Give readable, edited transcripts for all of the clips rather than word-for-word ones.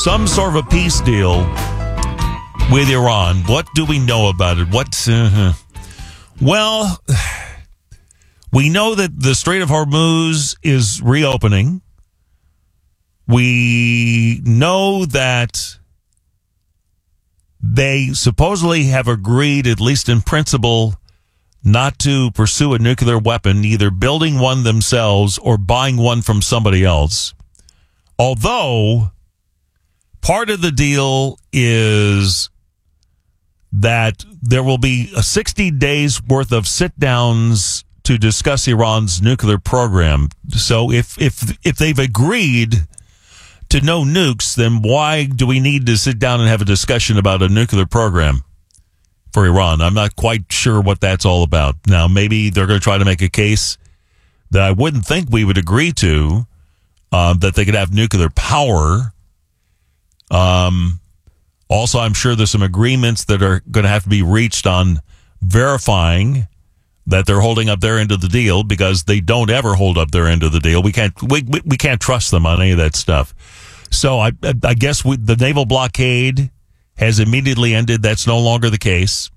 some sort of a peace deal with Iran. What do we know about it? Well, we know that the Strait of Hormuz is reopening. We know that they supposedly have agreed, at least in principle, not to pursue a nuclear weapon, either building one themselves or buying one from somebody else. Although part of the deal is that there will be 60 days worth of sit-downs to discuss Iran's nuclear program. So if they've agreed to no nukes, then why do we need to sit down and have a discussion about a nuclear program for Iran? I'm not quite sure what that's all about. Now, maybe they're going to try to make a case that I wouldn't think we would agree to, that they could have nuclear power. Also, I'm sure there's some agreements that are going to have to be reached on verifying that they're holding up their end of the deal, because they don't ever hold up their end of the deal. We can't trust them on any of that stuff. So I guess the naval blockade has immediately ended. That's no longer the case.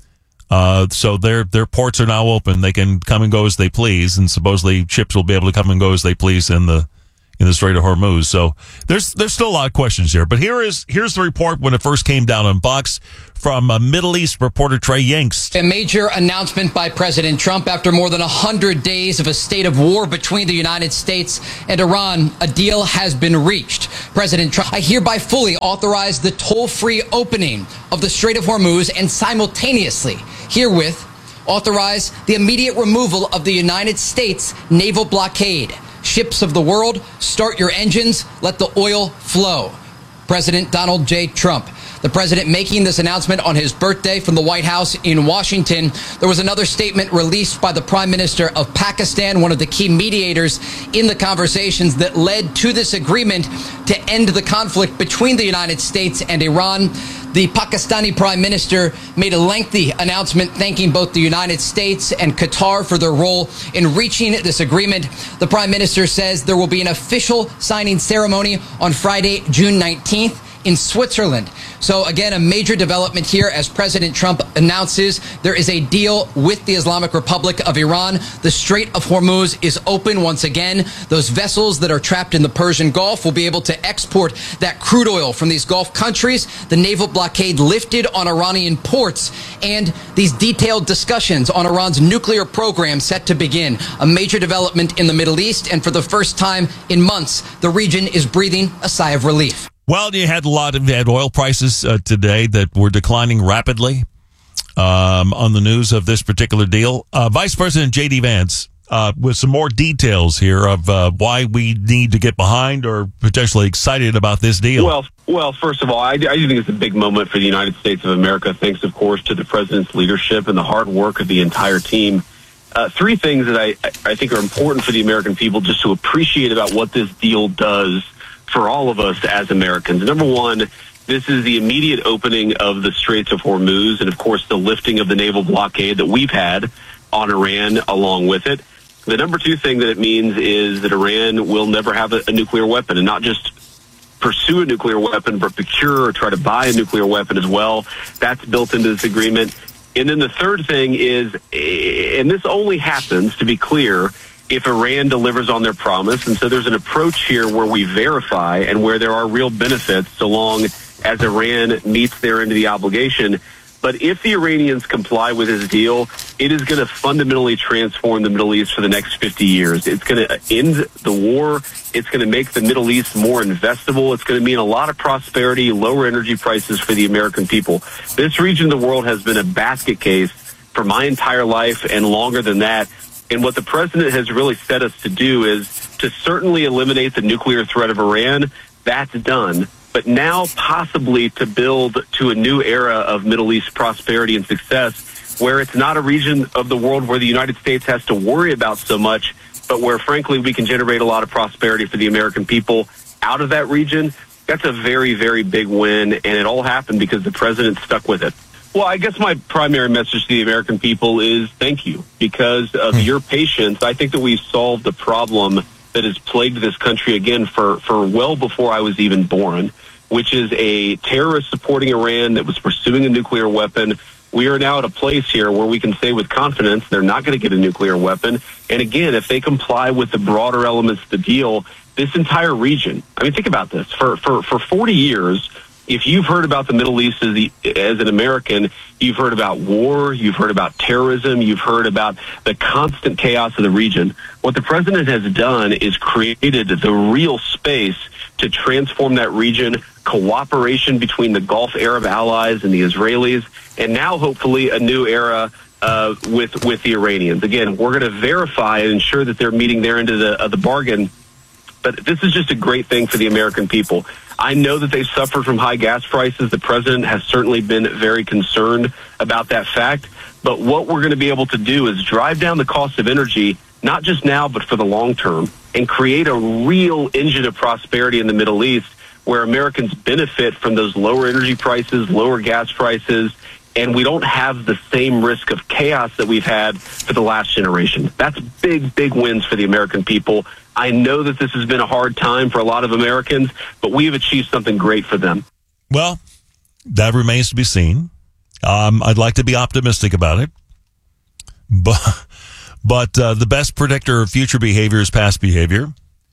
So their ports are now open. They can come and go as they please, and supposedly ships will be able to come and go as they please in the Strait of Hormuz. So there's still a lot of questions here. But here's the report when it first came down on Fox from Middle East reporter Trey Yingst. A major announcement by President Trump after more than 100 days of a state of war between the United States and Iran. A deal has been reached. President Trump, I hereby fully authorize the toll-free opening of the Strait of Hormuz and simultaneously herewith authorize the immediate removal of the United States naval blockade. Ships of the world, start your engines, let the oil flow. President Donald J. Trump. The president making this announcement on his birthday from the White House in Washington. There was another statement released by the Prime Minister of Pakistan, one of the key mediators in the conversations that led to this agreement to end the conflict between the United States and Iran. The Pakistani Prime Minister made a lengthy announcement thanking both the United States and Qatar for their role in reaching this agreement. The Prime Minister says there will be an official signing ceremony on Friday, June 19th. In Switzerland. So again, a major development here as President Trump announces there is a deal with the Islamic Republic of Iran. The Strait of Hormuz is open once again. Those vessels that are trapped in the Persian Gulf will be able to export that crude oil from these Gulf countries. The naval blockade lifted on Iranian ports, and these detailed discussions on Iran's nuclear program set to begin. A major development in the Middle East, and for the first time in months, the region is breathing a sigh of relief. Well, you had oil prices today that were declining rapidly on the news of this particular deal. Vice President J.D. Vance with some more details here of why we need to get behind or potentially excited about this deal. Well, first of all, I do think it's a big moment for the United States of America, thanks, of course, to the president's leadership and the hard work of the entire team. Three things that I think are important for the American people just to appreciate about what this deal does for all of us as Americans. Number one, this is the immediate opening of the Straits of Hormuz and, of course, the lifting of the naval blockade that we've had on Iran along with it. The number two thing that it means is that Iran will never have a nuclear weapon, and not just pursue a nuclear weapon, but procure or try to buy a nuclear weapon as well. That's built into this agreement. And then the third thing is, and this only happens, to be clear, if Iran delivers on their promise. And so there's an approach here where we verify and where there are real benefits so long as Iran meets their end of the obligation. But if the Iranians comply with this deal, it is going to fundamentally transform the Middle East for the next 50 years. It's going to end the war. It's going to make the Middle East more investable. It's going to mean a lot of prosperity, lower energy prices for the American people. This region of the world has been a basket case for my entire life and longer than that. And what the president has really set us to do is to certainly eliminate the nuclear threat of Iran. That's done. But now possibly to build to a new era of Middle East prosperity and success, where it's not a region of the world where the United States has to worry about so much, but where, frankly, we can generate a lot of prosperity for the American people out of that region. That's a very, very big win. And it all happened because the president stuck with it. Well, I guess my primary message to the American people is thank you. Because of your patience, I think that we've solved the problem that has plagued this country again for well before I was even born. which is a terrorist supporting Iran that was pursuing a nuclear weapon. We are now at a place here where we can say with confidence they're not going to get a nuclear weapon. And again, if they comply with the broader elements of the deal, this entire region, I mean, think about this. For 40 years, if you've heard about the Middle East as an American, you've heard about war, you've heard about terrorism, you've heard about the constant chaos of the region. What the president has done is created the real space to transform that region, cooperation between the Gulf Arab allies and the Israelis, and now hopefully a new era with the Iranians. Again, we're going to verify and ensure that they're meeting their end of the bargain. But this is just a great thing for the American people. I know that they've suffered from high gas prices. The president has certainly been very concerned about that fact. But what we're going to be able to do is drive down the cost of energy, not just now, but for the long term, and create a real engine of prosperity in the Middle East where Americans benefit from those lower energy prices, lower gas prices, and we don't have the same risk of chaos that we've had for the last generation. That's big, big wins for the American people. I know that this has been a hard time for a lot of Americans, but we've achieved something great for them. Well, that remains to be seen. I'd like to be optimistic about it, but the best predictor of future behavior is past behavior.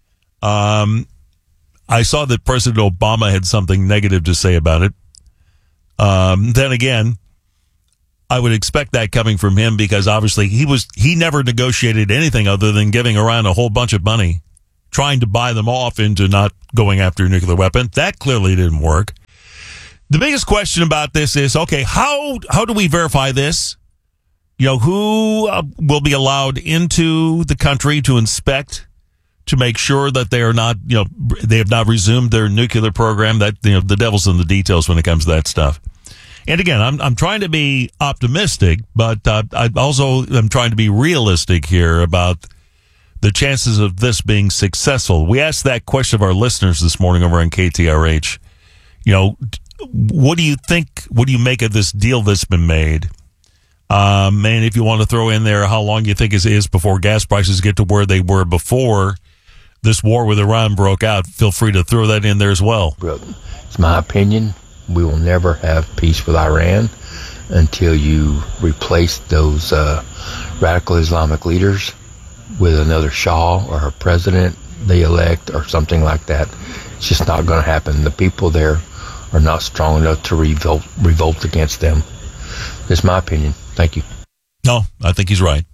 I saw that President Obama had something negative to say about it. Then again, I would expect that coming from him because obviously he never negotiated anything other than giving Iran a whole bunch of money, trying to buy them off into not going after a nuclear weapon. That clearly didn't work. The biggest question about this is, okay, how do we verify this? You know, who will be allowed into the country to inspect, to make sure that they are not, you know, they have not resumed their nuclear program? That, you know, the devil's in the details when it comes to that stuff. And again, I'm trying to be optimistic, but I also am trying to be realistic here about the chances of this being successful. We asked that question of our listeners this morning over on KTRH. You know, what do you think? What do you make of this deal that's been made? And if you want to throw in there how long you think it is before gas prices get to where they were before this war with Iran broke out, feel free to throw that in there as well. It's my opinion. We will never have peace with Iran until you replace those radical Islamic leaders with another Shah or a president they elect or something like that. It's just not going to happen. The people there are not strong enough to revolt against them. That's my opinion. Thank you. No, I think he's right.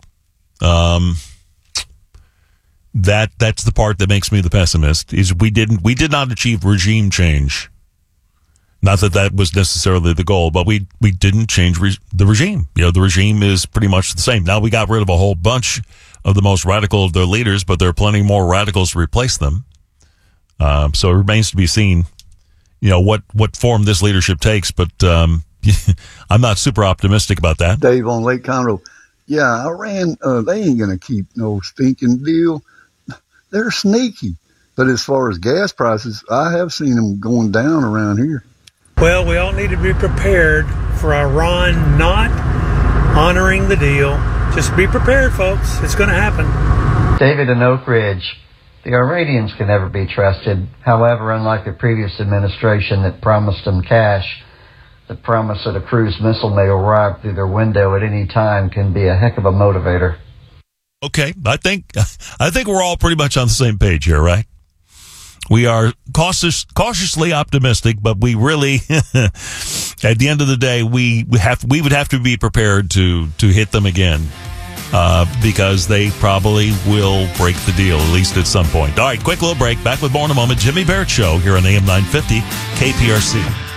That's the part that makes me the pessimist. Is we did not achieve regime change. Not that was necessarily the goal, but we didn't change the regime. You know, the regime is pretty much the same. Now we got rid of a whole bunch of the most radical of their leaders, but there are plenty more radicals to replace them. So it remains to be seen, you know, what form this leadership takes. But I'm not super optimistic about that. Dave on Lake Conroe. Yeah, Iran, they ain't going to keep no stinking deal. They're sneaky. But as far as gas prices, I have seen them going down around here. Well, we all need to be prepared for Iran not honoring the deal. Just be prepared, folks. It's going to happen. David in Oak Ridge. The Iranians can never be trusted. However, unlike the previous administration that promised them cash, the promise that a cruise missile may arrive through their window at any time can be a heck of a motivator. Okay, I think we're all pretty much on the same page here, right? We are cautiously optimistic, but we really, at the end of the day, we would have to be prepared to hit them again, because they probably will break the deal, at least at some point. All right, quick little break. Back with more in a moment. Jimmy Barrett Show here on AM 950 KPRC.